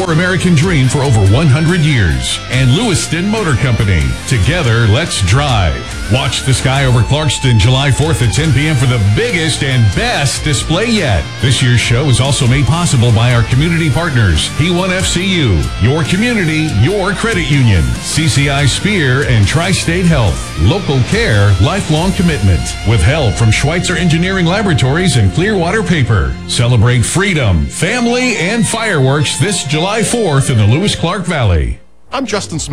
your American dream for over 100 years. And Lewiston Motor Company. Together, let's drive. Watch the sky over Clarkston July 4th at 10 p.m. for the biggest and best display yet. This year's show is also made possible by our community partners, P1FCU, your community, your credit union, CCI Spear, and Tri-State Health. Local care, lifelong commitment. With help from Schweitzer Engineering Laboratories and Clearwater Paper. Celebrate freedom, family, and fireworks this July 4th in the Lewis-Clark Valley. I'm Justin Smith.